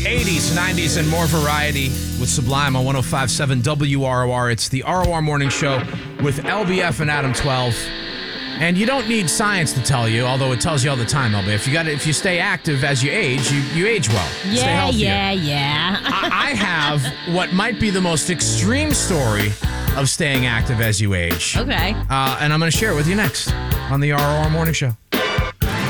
80s, 90s, and more variety with Sublime on 105.7 WROR. It's the ROR Morning Show with LBF and Adam 12. And you don't need science to tell you, although it tells you all the time, LBF. If you stay active as you age, you age well. Stay healthier. I have what might be the most extreme story of staying active as you age. Okay. And I'm going to share it with you next on the ROR Morning Show.